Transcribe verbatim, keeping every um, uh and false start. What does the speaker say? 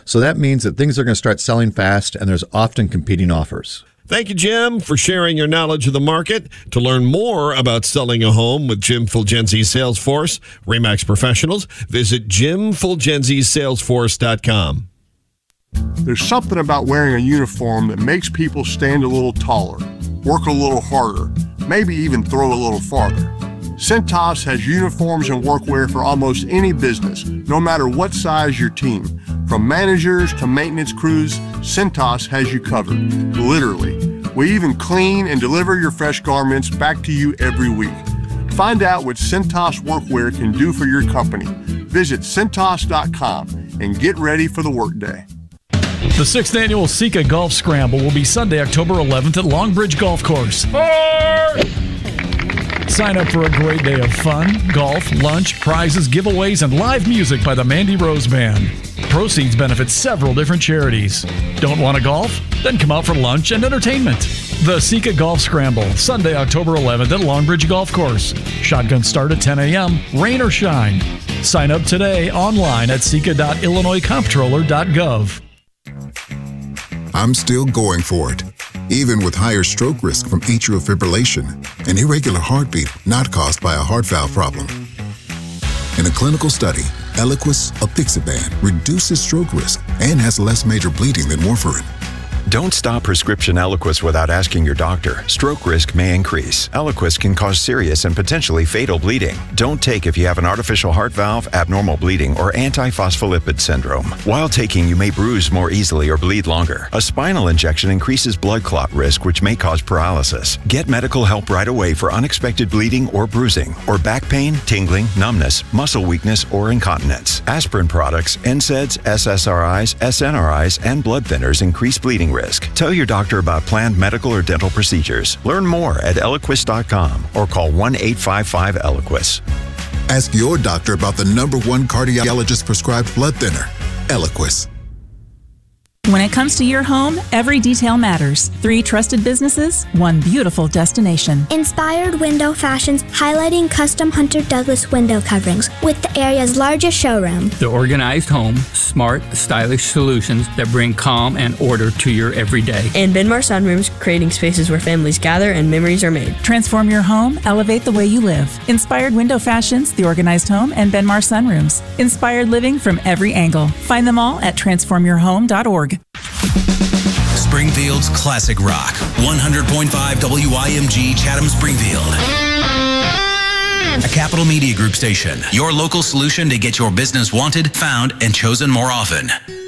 So that means that things are going to start selling fast, and there's often competing offers. Thank you, Jim, for sharing your knowledge of the market. To learn more about selling a home with Jim Fulgenzi's Salesforce, RE/MAX Professionals, visit jim fulgenzi salesforce dot com. There's something about wearing a uniform that makes people stand a little taller, work a little harder, maybe even throw a little farther. Cintas has uniforms and workwear for almost any business, no matter what size your team. From managers to maintenance crews, Cintas has you covered, literally. We even clean and deliver your fresh garments back to you every week. Find out what Cintas Workwear can do for your company. Visit cintas dot com and get ready for the workday. The sixth Annual Sika Golf Scramble will be Sunday, October eleventh at Longbridge Golf Course. Four! Sign up for a great day of fun, golf, lunch, prizes, giveaways, and live music by the Mandy Rose Band. Proceeds benefit several different charities. Don't want to golf? Then come out for lunch and entertainment. The Sika Golf Scramble, Sunday, October eleventh at Longbridge Golf Course. Shotgun start at ten a.m., rain or shine. Sign up today online at sika dot illinois comptroller dot gov. I'm still going for it, even with higher stroke risk from atrial fibrillation, an irregular heartbeat not caused by a heart valve problem. In a clinical study, Eliquis apixaban reduces stroke risk and has less major bleeding than warfarin. Don't stop prescription Eliquis without asking your doctor. Stroke risk may increase. Eliquis can cause serious and potentially fatal bleeding. Don't take if you have an artificial heart valve, abnormal bleeding, or antiphospholipid syndrome. While taking, you may bruise more easily or bleed longer. A spinal injection increases blood clot risk, which may cause paralysis. Get medical help right away for unexpected bleeding or bruising, or back pain, tingling, numbness, muscle weakness, or incontinence. Aspirin products, N SAIDs, S S R Is, S N R Is, and blood thinners increase bleeding risk. Tell your doctor about planned medical or dental procedures. Learn more at eliquis dot com or call one eight five five Eliquis. Ask your doctor about the number one cardiologist prescribed blood thinner, Eliquis. When it comes to your home, every detail matters. Three trusted businesses, one beautiful destination. Inspired Window Fashions, highlighting custom Hunter Douglas window coverings with the area's largest showroom. The organized home, smart, stylish solutions that bring calm and order to your everyday. And Benmar Sunrooms, creating spaces where families gather and memories are made. Transform your home, elevate the way you live. Inspired Window Fashions, The Organized Home, and Benmar Sunrooms. Inspired living from every angle. Find them all at transform your home dot org. Springfield's classic rock, one hundred point five W I M G Chatham Springfield. A Capital Media Group station, your local solution to get your business wanted, found, and chosen more often.